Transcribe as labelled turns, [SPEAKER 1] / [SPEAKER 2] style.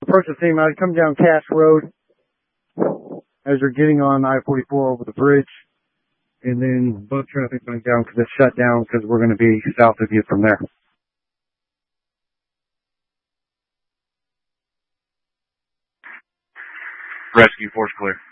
[SPEAKER 1] Approach the same out. Come down Cass Road as you're getting on I-44 over the bridge. And then both traffic going down because it's shut down because we're going to be south of you from there.
[SPEAKER 2] Rescue force clear.